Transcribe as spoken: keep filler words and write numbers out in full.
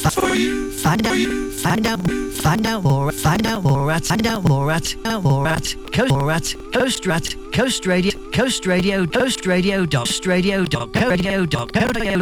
for you. Find out, find out, find out more, find out more at, find out more at, more at, coast, more at, coast rat, coast radio, coast radio, coast radio, dot radio, dot co radio, dot co radio.